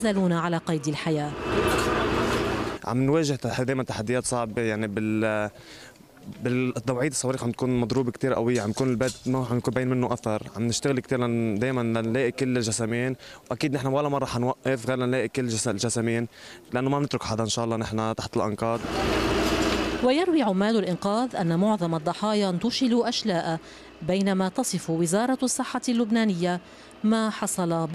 يزالون على قيد الحياة. عم نواجه دائما تحديات صعبة، يعني بالتوعية الصواريخ عم تكون مضروبة كتير قوية، عم يكون البيت ما عم يكون باين منه أثر. عم نشتغل كتير دائما لنلاقي كل الجسامين، وأكيد نحن ولا مرة حنوقف غير لنلاقي كل الجسامين، لأنه ما بنترك حدا إن شاء الله نحن تحت الأنقاض. ويروي عمال الإنقاذ أن معظم الضحايا انتشلوا أشلاء، بينما تصف وزارة الصحة اللبنانية ما حصل